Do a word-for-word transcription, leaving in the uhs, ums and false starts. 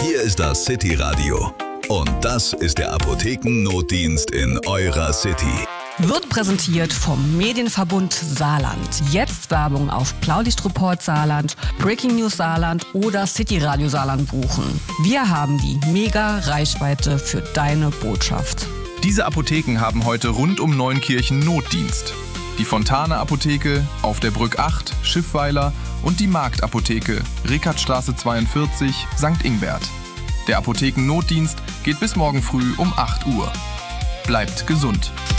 Hier ist das City Radio. Und das ist der Apothekennotdienst in eurer City. Wird präsentiert vom Medienverbund Saarland. Jetzt Werbung auf Blaulichtreport Saarland, Breaking News Saarland oder City Radio Saarland buchen. Wir haben die mega Reichweite für deine Botschaft. Diese Apotheken haben heute rund um Neunkirchen Notdienst. Die Fontane Apotheke auf der Brück acht, Schiffweiler und die Marktapotheke, Rickardtstraße zweiundvierzig, Sankt Ingbert. Der Apothekennotdienst geht bis morgen früh um acht Uhr. Bleibt gesund.